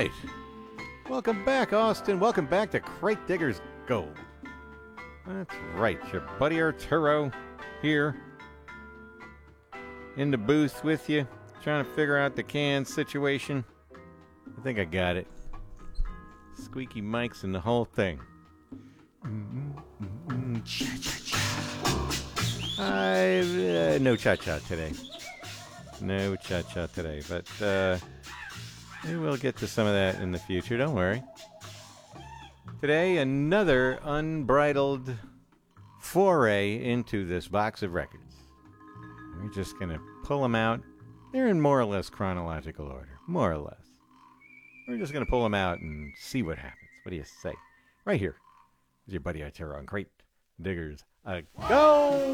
right. Welcome back, Austin. Welcome back to Crate Diggers Gold. That's right. Your buddy Arturo here in the booth with you, trying to figure out the can situation. I think I got it. Squeaky mics and the whole thing. No cha-cha today. No cha-cha today, but maybe we'll get to some of that in the future. Don't worry. Today, another unbridled foray into this box of records. We're just going to pull them out. They're in more or less chronological order. More or less. We're just going to pull them out and see what happens. What do you say? Right here is your buddy Arturo on Crate Diggers Go!